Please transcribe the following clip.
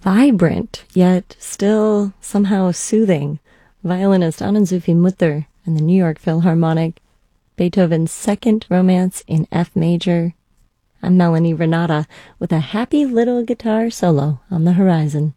vibrant, yet still somehow soothing. Violinist Anand Sufi Mutter and the New York Philharmonic, Beethoven's Second Romance in F major. I'm Melanie Renata with a happy little guitar solo on the horizon.